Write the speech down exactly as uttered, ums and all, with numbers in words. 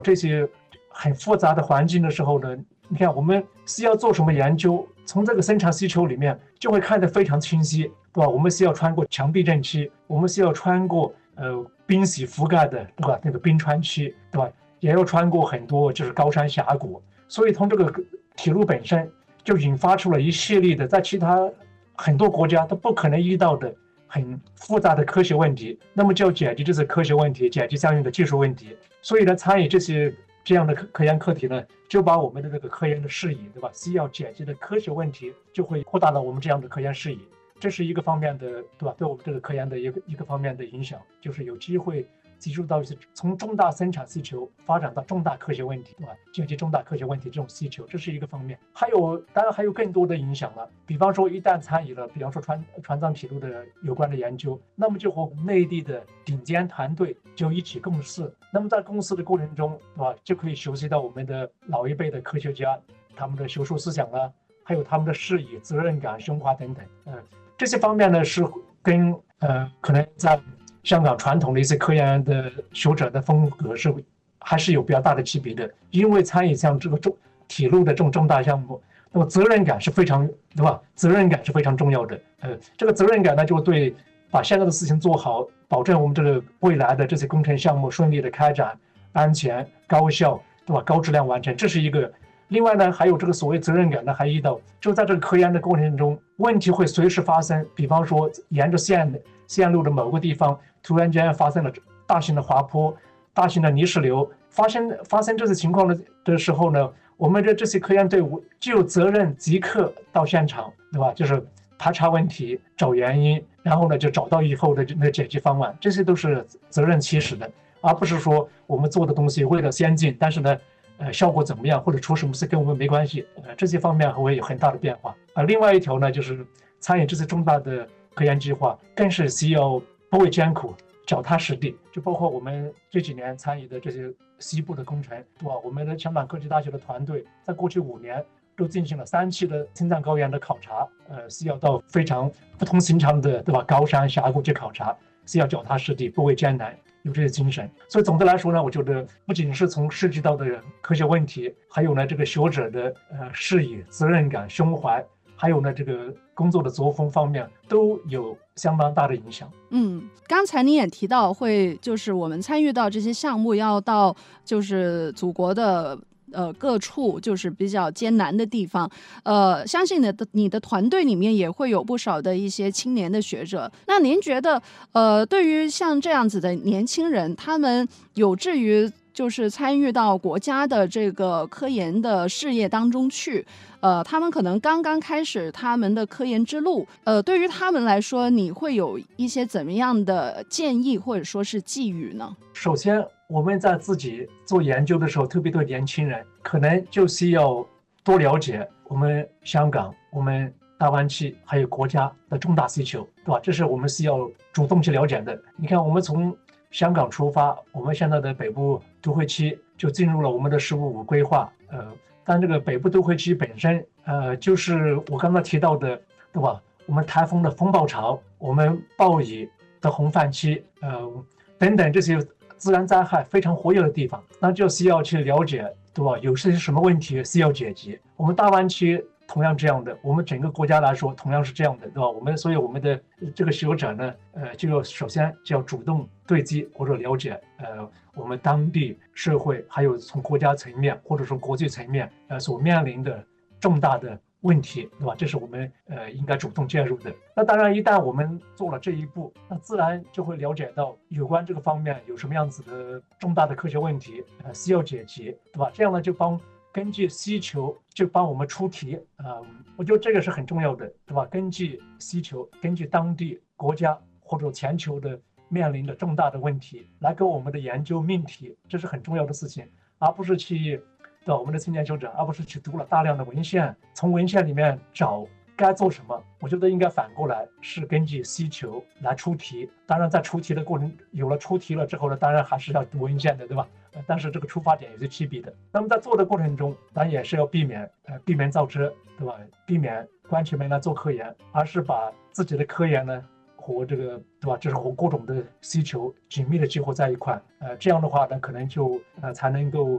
这些很复杂的环境的时候呢，你看我们需要做什么研究，从这个生产需求里面就会看得非常清晰，对吧？我们需要穿过墙壁震区，我们需要穿过呃冰洗覆盖的，对吧？那个冰川区，对吧？也要穿过很多就是高山峡谷，所以从这个铁路本身就引发出了一系列的在其他很多国家都不可能遇到的很复杂的科学问题，那么就要解决这些科学问题，解决相应的技术问题。所以呢，参与这些这样的科研课题呢，就把我们的这个科研的视野，对吧？需要解决的科学问题就会扩大了我们这样的科研视野，这是一个方面的，对吧？对我们这个科研的一个一个方面的影响，就是有机会接触到一些从重大生产需求发展到重大科学问题，对吧？解决重大科学问题这种需求，这是一个方面。还有，当然还有更多的影响了。比方说，一旦参与了，比方说川川藏铁路的有关的研究，那么就和内地的顶尖团队就一起共事。那么在共事的过程中，对吧，就可以学习到我们的老一辈的科学家他们的学术思想啊，还有他们的视野、责任感、胸怀等等。嗯、呃，这些方面呢是跟呃可能在香港传统的一些科研的学者的风格是还是有比较大的区别的，因为参与像这个重铁路的这种重大项目，那么责任感是非常，对吧？责任感是非常重要的。呃，这个责任感呢，就对把现在的事情做好，保证我们这个未来的这些工程项目顺利的开展、安全、高效，对吧？高质量完成，这是一个。另外呢，还有这个所谓责任感呢，还遇到就在这个科研的过程中，问题会随时发生。比方说，沿着线线路的某个地方，突然间发生了大型的滑坡、大型的泥石流，发生发生这些情况的的时候呢，我们的这些科研队伍就有责任即刻到现场，对吧？就是排查问题、找原因，然后呢就找到以后的那个解决方案，这些都是责任驱使的，而不是说我们做的东西为了先进，但是呢。呃，效果怎么样，或者出什么事跟我们没关系，呃，这些方面会有很大的变化。啊、呃，另外一条呢，就是参与这次重大的科研计划，更是需要不畏艰苦、脚踏实地。就包括我们这几年参与的这些西部的工程，对吧？我们的香港科技大学的团队在过去五年都进行了三期的青藏高原的考察，呃，需要到非常不同寻常的，对吧？高山峡谷去考察，需要脚踏实地、不畏艰难。有这些精神，所以总的来说呢，我觉得不仅是从涉及到的科学问题，还有呢这个学者的呃视野、责任感、胸怀，还有呢这个工作的作风方面，都有相当大的影响。 嗯，刚才您也提到会，就是我们参与到这些项目，要到就是祖国的。呃，各处就是比较艰难的地方，呃，相信你的你的团队里面也会有不少的一些青年的学者。那您觉得，呃，对于像这样子的年轻人，他们有志于就是参与到国家的这个科研的事业当中去，呃，他们可能刚刚开始他们的科研之路，呃，对于他们来说，你会有一些怎么样的建议或者说是寄语呢？ 首先，我们在自己做研究的时候，特别对年轻人，可能就需要多了解我们香港、我们大湾区还有国家的重大需求，对吧？这是我们需要主动去了解的。你看，我们从香港出发，我们现在的北部都会区就进入了我们的十五五规划，呃，但这个北部都会区本身，呃，就是我刚才提到的，对吧？我们台风的风暴潮，我们暴雨的洪泛区，呃，等等这些自然灾害非常活跃的地方，那就需要去了解，对吧？有些什么问题需要解决？我们大湾区同样这样的，我们整个国家来说同样是这样的，对吧？我们所以我们的这个学者呢，呃，就要首先就要主动对接或者了解，呃，我们当地社会还有从国家层面或者说国际层面，呃，所面临的重大的问题，对吧？这是我们呃应该主动介入的。那当然，一旦我们做了这一步，那自然就会了解到有关这个方面有什么样子的重大的科学问题，呃，需要解决，对吧？这样呢，就帮根据需求就帮我们出题，啊、呃，我觉得这个是很重要的，对吧？根据需求，根据当地国家或者全球的面临的重大的问题，来给我们的研究命题，这是很重要的事情，而不是去。对我们的青年学者，而不是去读了大量的文献，从文献里面找该做什么。我觉得应该反过来，是根据需求来出题。当然，在出题的过程，有了出题了之后呢，当然还是要读文献的，对吧？但是这个出发点有些区别的。那么在做的过程中，当然也是要避免呃闭门造车，对吧？避免关起门来做科研，而是把自己的科研呢和这个对吧，就是和各种的需求紧密的结合在一块。呃，这样的话呢，可能就呃才能够